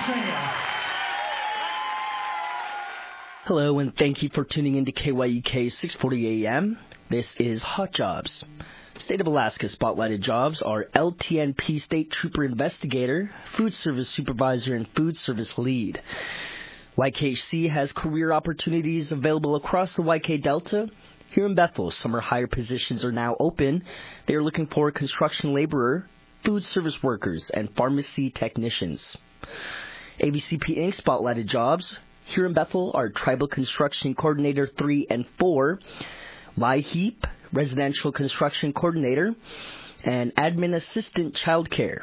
Hello, and thank you for tuning in to KYUK 640 AM. This is Hot Jobs. State of Alaska spotlighted jobs are LTNP State Trooper Investigator, Food Service Supervisor, and Food Service Lead. YKHC has career opportunities available across the YK Delta. Here in Bethel, summer hire positions are now open. They are looking for construction laborer, food service workers, and pharmacy technicians. ABCP Inc. spotlighted jobs. Here in Bethel are Tribal Construction Coordinator 3 and 4, LIHEAP, Residential Construction Coordinator, and Admin Assistant Childcare.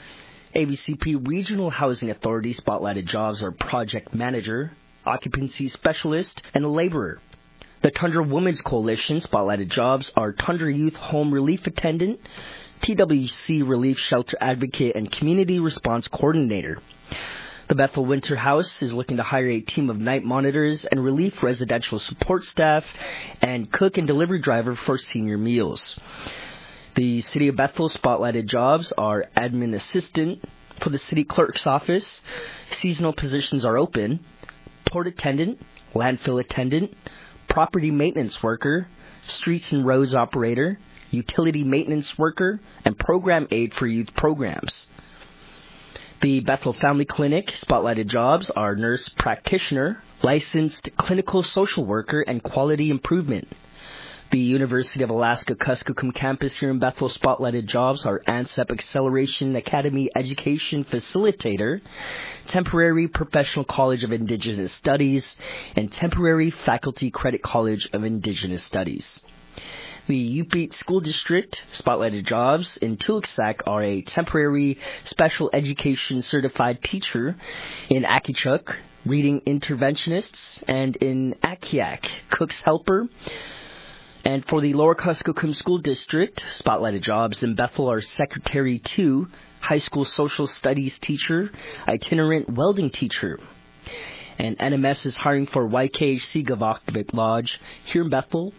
ABCP Regional Housing Authority spotlighted jobs are Project Manager, Occupancy Specialist, and Laborer. The Tundra Women's Coalition spotlighted jobs are Tundra Youth Home Relief Attendant, TWC Relief Shelter Advocate, and Community Response Coordinator. The Bethel Winter House is looking to hire a team of night monitors and relief residential support staff and cook and delivery driver for senior meals. The City of Bethel spotlighted jobs are Admin Assistant for the City Clerk's Office. Seasonal positions are open. Port Attendant, Landfill Attendant, Property Maintenance Worker, Streets and Roads Operator, Utility Maintenance Worker, and Program Aide for Youth Programs. The Bethel Family Clinic spotlighted jobs are Nurse Practitioner, Licensed Clinical Social Worker, and Quality Improvement. The University of Alaska Kuskokwim campus here in Bethel spotlighted jobs are ANSEP Acceleration Academy Education Facilitator, Temporary Professional College of Indigenous Studies, and Temporary Faculty Credit College of Indigenous Studies. The Upeit School District spotlighted jobs in Tuluksak are a Temporary Special Education Certified Teacher in Akichuk, Reading Interventionists, and in Akiak, Cook's Helper. And for the Lower Kuskokwim School District, spotlighted jobs in Bethel are Secretary 2, High School Social Studies Teacher, Itinerant Welding Teacher. And NMS is hiring for YKHC Gavakvik Lodge here in Bethel,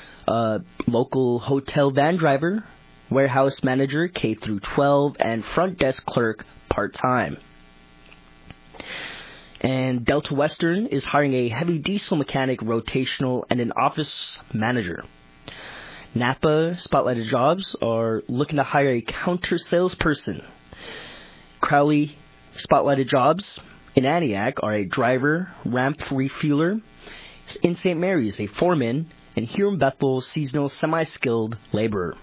local hotel van driver, warehouse manager K through 12, and front desk clerk part-time. And Delta Western is hiring a heavy diesel mechanic rotational and an office manager. Napa spotlighted jobs are looking to hire a counter salesperson. Crowley spotlighted jobs in Antioch are a driver, ramp refueler. In St. Mary's, a foreman. And here in Bethel, seasonal semi-skilled laborer.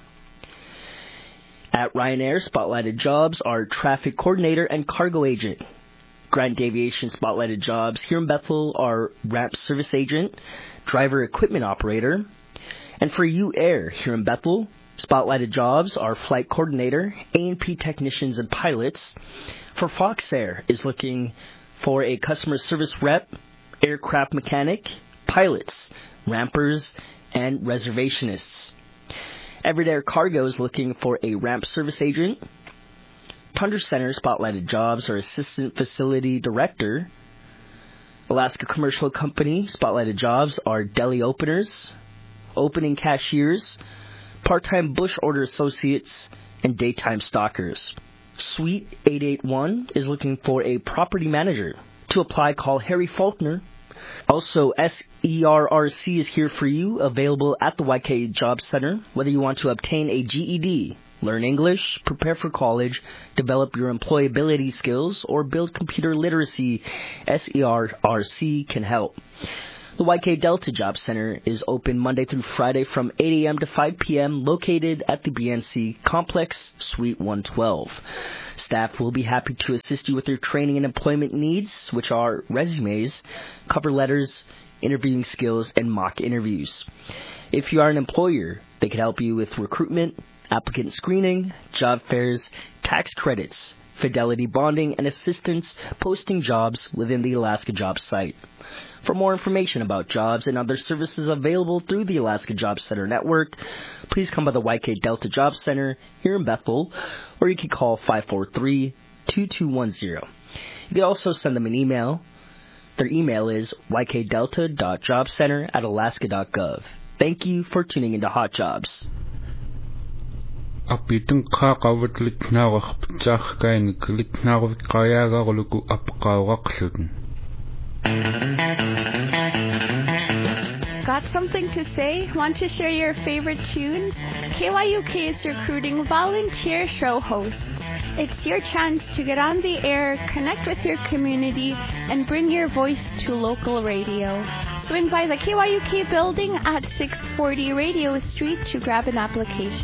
At Ryanair, spotlighted jobs are traffic coordinator and cargo agent. Grant Aviation spotlighted jobs here in Bethel are ramp service agent, driver equipment operator. And for U-Air here in Bethel, spotlighted jobs are flight coordinator, A&P technicians, and pilots. For Fox Air is looking for a customer service rep, aircraft mechanic, pilots, rampers, and reservationists. Everett Air Cargo is looking for a ramp service agent. Tundra Center spotlighted jobs are Assistant Facility Director. Alaska Commercial Company spotlighted jobs are deli openers, opening cashiers, part-time bush order associates, and daytime stockers. Suite 881 is looking for a property manager. To apply, call Harry Faulkner. Also, SERRC is here for you, available at the YK Job Center. Whether you want to obtain a GED, learn English, prepare for college, develop your employability skills, or build computer literacy, SERRC can help. The YK Delta Job Center is open Monday through Friday from 8 a.m. to 5 p.m., located at the BNC Complex, Suite 112. Staff will be happy to assist you with your training and employment needs, which are resumes, cover letters, interviewing skills, and mock interviews. If you are an employer, they can help you with recruitment, applicant screening, job fairs, tax credits, fidelity bonding, and assistance posting jobs within the Alaska Jobs site. For more information about jobs and other services available through the Alaska Jobs Center network, please come by the YK Delta Jobs Center here in Bethel, or you can call 543-2210. You can also send them an email. Their email is ykdelta.jobcenter@alaska.gov. Thank you for tuning into Hot Jobs. Apitung qaqawat litnaawaq pitsaaqkain litnaawak qayaagaquluku apqaawaqluten. Got something to say? Want to share your favorite tunes? KYUK is recruiting volunteer show hosts. It's your chance to get on the air, connect with your community, and bring your voice to local radio. Swing by the KYUK building at 640 Radio Street to grab an application.